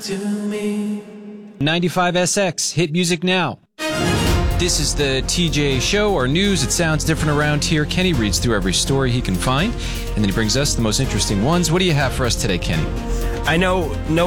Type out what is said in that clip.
95SX, hit music now. This is the TJ Show, our news. It sounds different around here. Kenny reads through every story he can find, and then he brings us the most interesting ones. What do you have for us today, Kenny? I know no